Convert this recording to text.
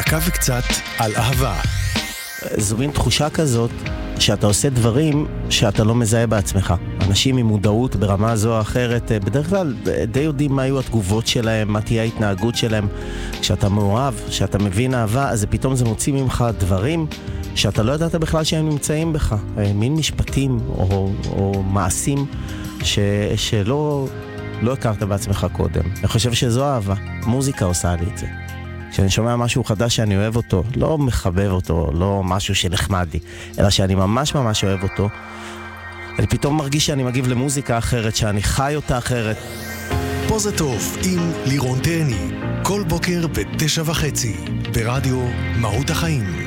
דקה וקצת על אהבה. זו מין תחושה כזאת שאתה עושה דברים שאתה לא מזהה בעצמך. אנשים עם מודעות ברמה זו או אחרת, בדרך כלל די יודעים מה היו התגובות שלהם, מה תהיה ההתנהגות שלהם. כשאתה מאוהב, כשאתה מבין אהבה, אז פתאום זה מוציא ממך דברים שאתה לא ידעת בכלל שהם נמצאים בך. מין משפטים או מעשים שלא הכרת בעצמך קודם. אני חושב שזו אהבה. מוזיקה עושה לי את זה. כשאני שומע משהו חדש שאני אוהב אותו, לא מחבב אותו, לא משהו שנחמד לי, אלא שאני ממש ממש אוהב אותו, אני פתאום מרגיש שאני מגיב למוזיקה אחרת, שאני חי אותה אחרת. פה זה טוב עם לירון תהני, כל בוקר ב9:30, ברדיו מהות החיים.